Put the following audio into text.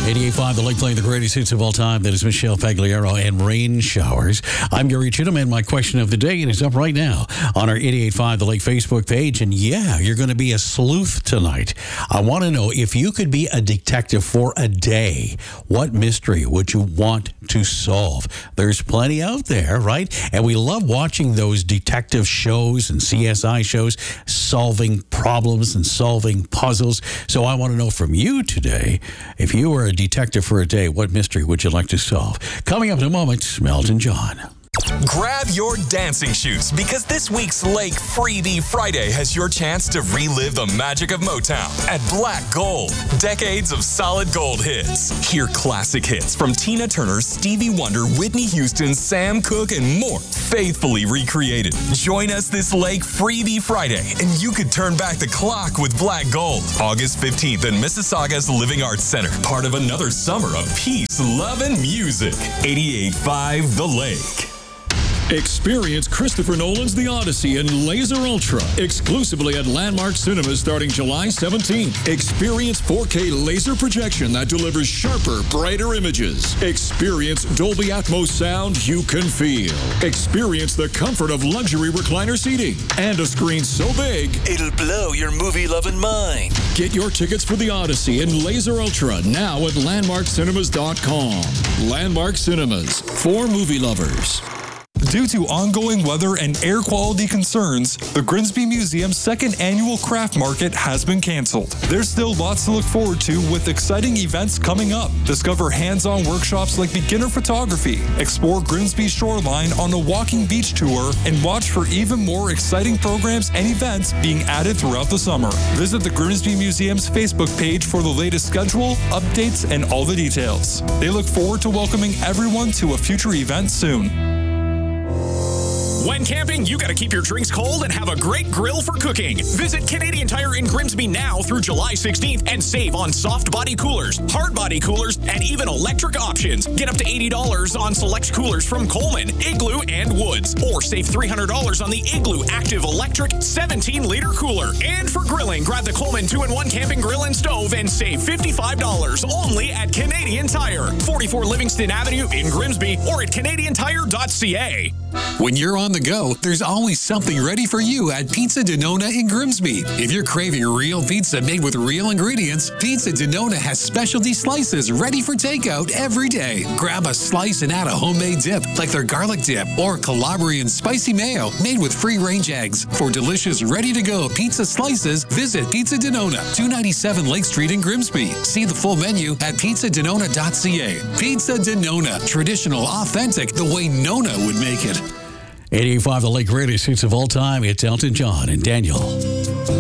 88.5, the Lake playing the greatest hits of all time. That is Michelle Pagliaro and Rain Showers. I'm Gary Chittum, and my question of the day, and it's up right now on our 88.5, the Lake Facebook page. And yeah, you're going to be a sleuth tonight. I want to know, if you could be a detective for a day, what mystery would you want to solve? There's plenty out there, right? And we love watching those detective shows and CSI shows, solving problems and solving puzzles. So I want to know from you today, if you were a detective for a day, what mystery would you like to solve? Coming up in a moment, Elton John. Grab your dancing shoes, because this week's Lake Freebie Friday has your chance to relive the magic of Motown at Black Gold. Decades of solid gold hits. Hear classic hits from Tina Turner, Stevie Wonder, Whitney Houston, Sam Cooke, and more, faithfully recreated. Join us this Lake Freebie Friday, and you could turn back the clock with Black Gold. August 15th in Mississauga's Living Arts Center. Part of another summer of peace, love, and music. 88.5 The Lake. Experience Christopher Nolan's The Odyssey in Laser Ultra, exclusively at Landmark Cinemas starting July 17th. Experience 4K laser projection that delivers sharper, brighter images. Experience Dolby Atmos sound you can feel. Experience the comfort of luxury recliner seating and a screen so big it'll blow your movie-loving mind. Get your tickets for The Odyssey in Laser Ultra now at landmarkcinemas.com. Landmark Cinemas, for movie lovers. Due to ongoing weather and air quality concerns, the Grimsby Museum's second annual craft market has been canceled. There's still lots to look forward to with exciting events coming up. Discover hands-on workshops like beginner photography, explore Grimsby's shoreline on a walking beach tour, and watch for even more exciting programs and events being added throughout the summer. Visit the Grimsby Museum's Facebook page for the latest schedule, updates, and all the details. They look forward to welcoming everyone to a future event soon. When camping, you gotta keep your drinks cold and have a great grill for cooking. Visit Canadian Tire in Grimsby now through July 16th and save on soft body coolers, hard body coolers, and even electric options. Get up to $80 on select coolers from Coleman, Igloo, and Woods. Or save $300 on the Igloo Active Electric 17-liter cooler. And for grilling, grab the Coleman 2-in-1 camping grill and stove and save $55 only at Canadian Tire, 44 Livingston Avenue in Grimsby, or at canadiantire.ca. When you're on the go, there's always something ready for you at Pizza Denona in Grimsby. If you're craving real pizza made with real ingredients, Pizza Denona has specialty slices ready for takeout every day. Grab a slice and add a homemade dip, like their garlic dip or Calabrian spicy mayo made with free-range eggs. For delicious, ready-to-go pizza slices, visit Pizza Denona, 297 Lake Street in Grimsby. See the full menu at pizzadenona.ca. Pizza Denona, traditional, authentic, the way Nona would make it. 88.5, the Lake greatest hits of all time. It's Elton John and Daniel.